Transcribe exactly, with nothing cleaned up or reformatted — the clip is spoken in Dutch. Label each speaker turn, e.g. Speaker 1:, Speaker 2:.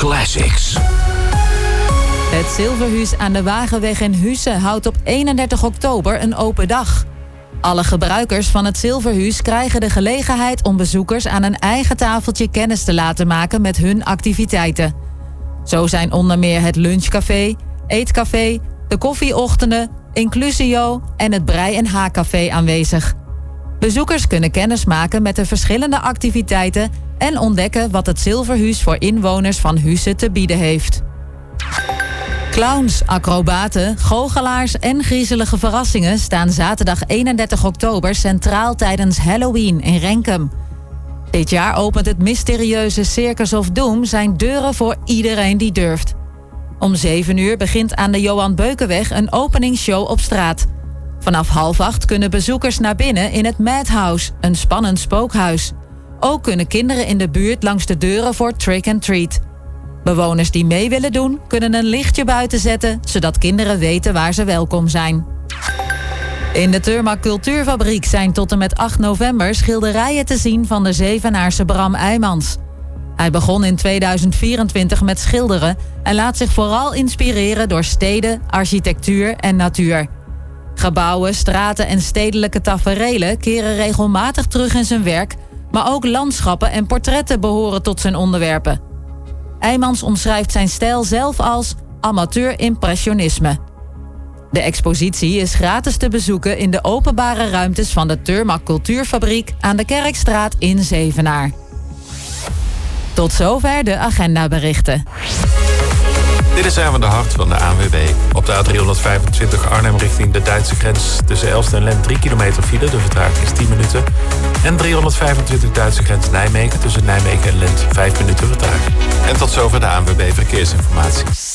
Speaker 1: Classics.
Speaker 2: Het Zilverhuis aan de Wagenweg in Husse houdt op eenendertig oktober een open dag. Alle gebruikers van het Zilverhuis krijgen de gelegenheid om bezoekers aan een eigen tafeltje kennis te laten maken met hun activiteiten. Zo zijn onder meer het lunchcafé, eetcafé, de koffieochtenden, Inclusio en het brei- en haakcafé aanwezig. Bezoekers kunnen kennis maken met de verschillende activiteiten en ontdekken wat het Zilverhuis voor inwoners van Husse te bieden heeft. Clowns, acrobaten, goochelaars en griezelige verrassingen staan zaterdag eenendertig oktober centraal tijdens Halloween in Renkum. Dit jaar opent het mysterieuze Circus of Doom zijn deuren voor iedereen die durft. Om zeven uur begint aan de Johan Beukenweg een openingsshow op straat. Vanaf half acht kunnen bezoekers naar binnen in het Madhouse, een spannend spookhuis. Ook kunnen kinderen in de buurt langs de deuren voor Trick and Treat. Bewoners die mee willen doen, kunnen een lichtje buiten zetten, zodat kinderen weten waar ze welkom zijn. In de Turma Cultuurfabriek zijn tot en met acht november schilderijen te zien van de Zevenaarse Bram Eijmans. Hij begon in tweeduizend vierentwintig met schilderen en laat zich vooral inspireren door steden, architectuur en natuur. Gebouwen, straten en stedelijke taferelen keren regelmatig terug in zijn werk, maar ook landschappen en portretten behoren tot zijn onderwerpen. Eijmans omschrijft zijn stijl zelf als amateur-impressionisme. De expositie is gratis te bezoeken in de openbare ruimtes van de Turma Cultuurfabriek aan de Kerkstraat in Zevenaar. Tot zover de agendaberichten.
Speaker 3: Dit is Erwin de Hart van de A N W B. Op de A driehonderdvijfentwintig Arnhem richting de Duitse grens tussen Elst en Lent drie kilometer file. De vertraging is tien minuten. En driehonderdvijfentwintig Duitse grens Nijmegen tussen Nijmegen en Lent vijf minuten vertraging. En tot zover de A N W B Verkeersinformatie.